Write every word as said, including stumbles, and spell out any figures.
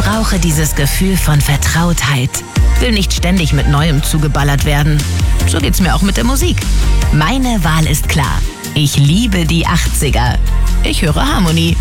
brauche dieses Gefühl von Vertrautheit. Will nicht ständig mit Neuem zugeballert werden. So geht's mir auch mit der Musik. Meine Wahl ist klar. Ich liebe die achtziger. Ich höre Harmonie.